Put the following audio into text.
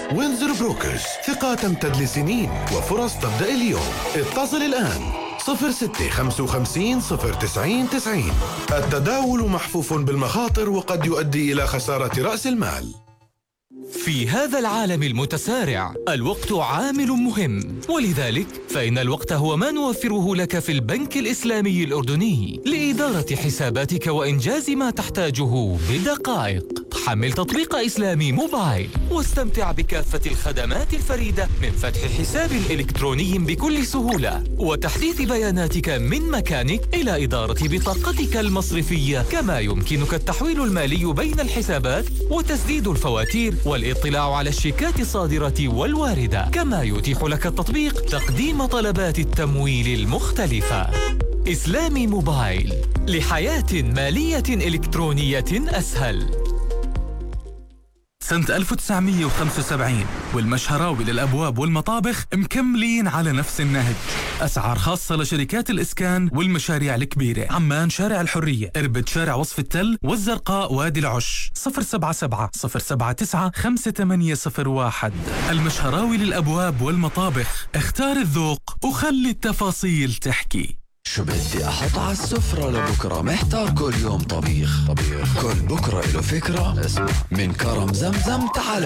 وينزر بروكرز، ثقة تمتد لسنين وفرص تبدأ اليوم. اتصل الآن 0655 090 90. التداول محفوف بالمخاطر وقد يؤدي إلى خسارة رأس المال. في هذا العالم المتسارع الوقت عامل مهم، ولذلك فإن الوقت هو ما نوفره لك في البنك الإسلامي الأردني لإدارة حساباتك وإنجاز ما تحتاجه بدقائق. حمل تطبيق إسلامي موبايل واستمتع بكافة الخدمات الفريدة من فتح حساب إلكتروني بكل سهولة وتحديث بياناتك من مكانك إلى إدارة بطاقتك المصرفية، كما يمكنك التحويل المالي بين الحسابات وتسديد الفواتير والاطلاع على الشيكات الصادرة والواردة. كما يتيح لك التطبيق تقديم طلبات التمويل المختلفة. إسلامي موبايل، لحياة مالية إلكترونية أسهل. سنة 1975 والمشهراوي للأبواب والمطابخ مكملين على نفس النهج. أسعار خاصة لشركات الإسكان والمشاريع الكبيرة. عمان شارع الحرية، إربد شارع وصف التل، والزرقاء وادي العش. 077 079 5801. المشهراوي للأبواب والمطابخ. اختار الذوق وخلي التفاصيل تحكي. شو بدي أحط على السفرة لبكرة؟ محتار كل يوم طبيخ. كل بكرة له فكرة. اسمع، من كرم زمزم تعال